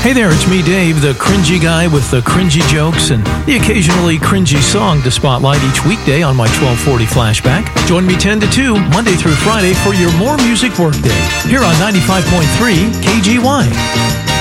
Hey there, it's me, Dave, the cringy guy with the cringy jokes and the occasionally cringy song to spotlight each weekday on my 1240 Flashback. Join me 10 to 2, Monday through Friday for your More Music Workday, here on 95.3 KGY.